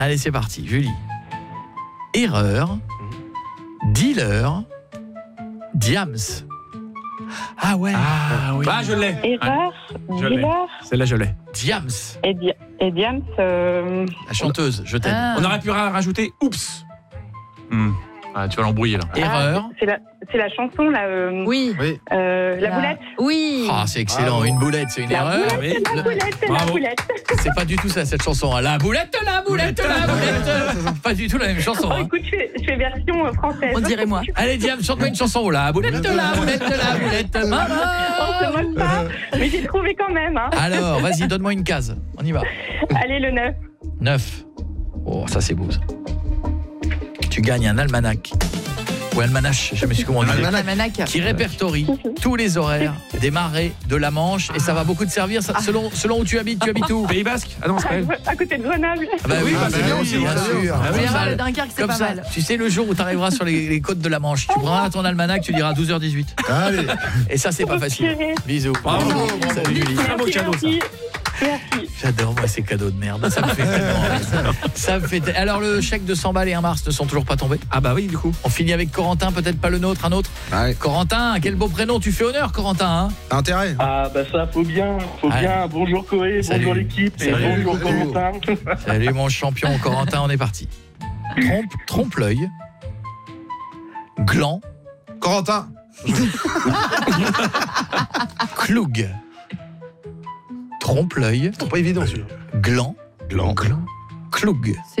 Allez, c'est parti, Julie. Erreur, dealer, diams. Ah ouais. Ah oui. Ah, je l'ai. Erreur, Je l'ai. dealer Celle-là, je l'ai. Diams, et Diams. la chanteuse, je t'aime. On aurait pu rajouter oups. Ah, tu vas l'embrouiller là. Erreur. C'est la chanson, là. Oui. La boulette. Oui. Ah, c'est excellent, une boulette, c'est une erreur. La boulette, c'est la Bravo. boulette. C'est pas du tout ça, cette chanson. La boulette, la boulette, la boulette. Pas du tout la même chanson. Oh, Hein. écoute, je fais version française. On dirait moi. Allez, Diam, chante-moi une chanson. La boulette, la boulette, la boulette, On maman. se moque pas, mais j'ai trouvé quand même. Hein. Alors, vas-y, donne-moi une case. On y va. Allez, le 9. 9. Oh, ça c'est beau ça. Tu gagnes un almanach. Ou almanach, je sais plus comment on dit. Almanach. Qui répertorie tous les horaires des marées de la Manche. Et ça va beaucoup te servir ça, selon où tu habites. Tu habites où? Pays Basque. Ah non, c'est pas elle. À côté de Grenoble. Ah bah oui, c'est bien aussi. Bien sûr. Vous allez voir, ça, le Dunkerque, c'est comme pas ça, mal. tu sais, le jour où tu arriveras sur les côtes de la Manche, tu prendras ton almanach, tu diras 12h18. Allez. Et ça, c'est pas facile. Bisous. Bravo. Salut Julie. Très beau cadeau, ça. Merci. J'adore, moi, ces cadeaux de merde. Ça me fait tellement. Ça me fait. Alors, le chèque de 100 balles et un Mars ne sont toujours pas tombés. Ah bah oui, du coup. On finit avec Corentin, peut-être pas le nôtre, un autre. Ouais. Corentin, quel beau prénom. Tu fais honneur, Corentin. Hein. Intérêt. Ah bah ça faut bien. Allez. Bonjour Coé, Salut. bonjour l'équipe et Salut. bonjour Corentin. Salut, mon champion, Corentin, on est parti. Trompe-l'œil. Gland. Corentin. Cloug. Trompe-l'œil. C'est pas évident celui-là. Gland. Gland. Cloug.